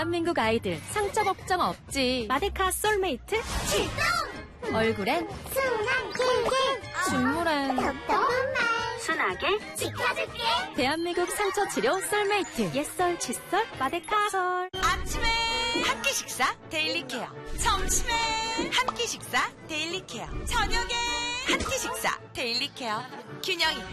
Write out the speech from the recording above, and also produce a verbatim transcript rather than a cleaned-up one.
대한민국 아이들 상처 걱정 없지. 마데카 솔메이트 출동! 얼굴엔 순한 킬킬 중물엔 톡톡한 말 순하게 지켜줄게. 대한민국 상처 치료 솔메이트 옛설 칫솔 마데카 솔. 아침에 한 끼 식사 데일리 케어, 점심에 한 끼 식사 데일리 케어, 저녁에 한 끼 식사 데일리 케어. 균형 있게